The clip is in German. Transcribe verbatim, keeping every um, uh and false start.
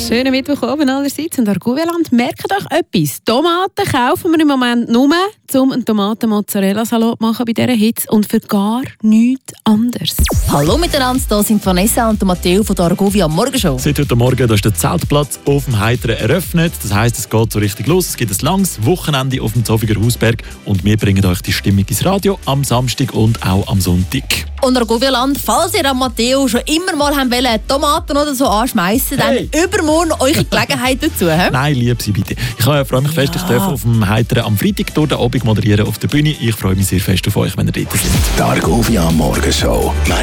Schönen Mittwoch oben allerseits. Und Argovia-Land, merkt euch etwas. Tomaten kaufen wir im Moment nur, um einen Tomaten-Mozzarella-Salat zu machen bei dieser Hitze und für gar nichts anderes. Hallo miteinander, hier sind Vanessa und Matteo von der Argovia Morgenshow. Seit heute Morgen da ist der Zeltplatz auf dem Heiteren eröffnet. Das heisst, es geht so richtig los. Es gibt ein langes Wochenende auf dem Zofiger Hausberg und wir bringen euch die Stimmung ins Radio am Samstag und auch am Sonntag. Und Argovia-Land, falls ihr an Matteo schon immer mal haben wollen, Tomaten oder so anschmeißen, Hey. dann übermorgen eure Gelegenheit dazu. He? Nein, lieb Sie bitte. Ich äh, freue mich Ja. fest, ich darf auf dem Heiteren am Freitag durch den Abend moderieren auf der Bühne. Ich freue mich sehr fest auf euch, wenn ihr dort seid. Die Argovia Morgenshow.